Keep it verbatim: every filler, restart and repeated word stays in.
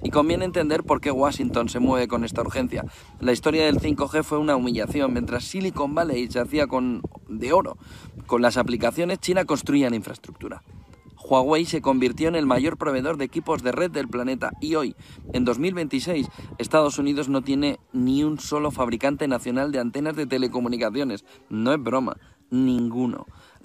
Y conviene entender por qué Washington se mueve con esta urgencia. La historia del cinco G fue una humillación. Mientras Silicon Valley se hacía con, de oro con las aplicaciones, China construía la infraestructura. Huawei se convirtió en el mayor proveedor de equipos de red del planeta y hoy, en dos mil veintiséis, Estados Unidos no tiene ni un solo fabricante nacional de antenas de telecomunicaciones. No es broma, ninguno.